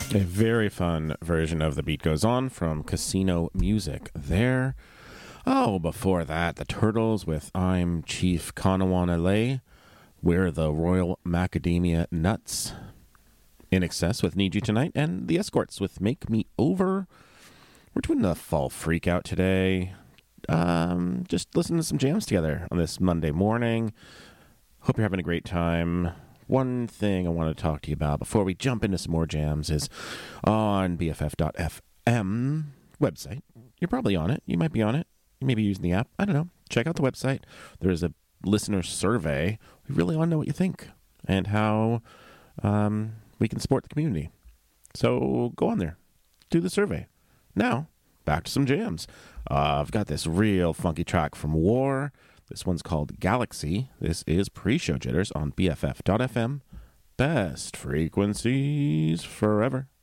A very fun version of The Beat Goes On from Casino Music there. Oh, before that, the Turtles with I'm Chief Kanawanale. We're the Royal Macadamia Nuts. In Excess with Need You Tonight. And the Escorts with Make Me Over. We're doing the fall freak out today. Just listening to some jams together on this Monday morning. Hope you're having a great time. One thing I want to talk to you about before we jump into some more jams is on BFF.fm website. You're probably on it. You might be on it. You may be using the app. I don't know. Check out the website. There's a listener survey. We really want to know what you think and how we can support the community. So go on there. Do the survey. Now, back to some jams. I've got this real funky track from War. This one's called Galaxy. This is Pre-Show Jitters on BFF.fm. Best frequencies forever.